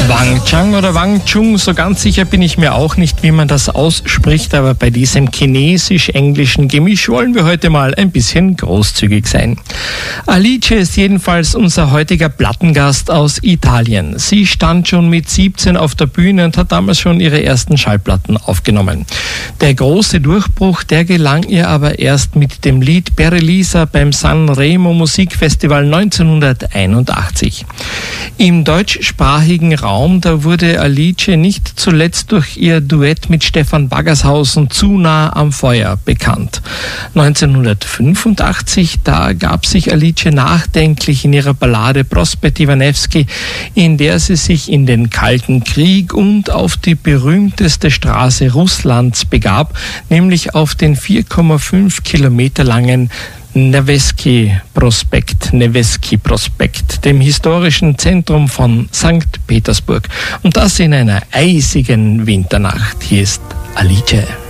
Wang Chang oder Wang Chung, so ganz sicher bin ich mir auch nicht, wie man das ausspricht, aber bei diesem chinesisch-englischen Gemisch wollen wir heute mal ein bisschen großzügig sein. Alice ist jedenfalls unser heutiger Plattengast aus Italien. Sie stand schon mit 17 auf der Bühne und hat damals schon ihre ersten Schallplatten aufgenommen. Der große Durchbruch, der gelang ihr aber erst mit dem Lied Perelisa beim Sanremo Musikfestival 1981. Im deutschsprachigen Raum, da wurde Alice nicht zuletzt durch ihr Duett mit Stefan Baggershausen Zu nah am Feuer bekannt. 1985, da gab sich Alice nachdenklich in ihrer Ballade Prospetti Nevsky, in der sie sich in den Kalten Krieg und auf die berühmteste Straße Russlands begab, nämlich auf den 4,5 Kilometer langen Nevsky Prospekt, dem historischen Zentrum von St. Petersburg. Und das in einer eisigen Winternacht. Hier ist Alice.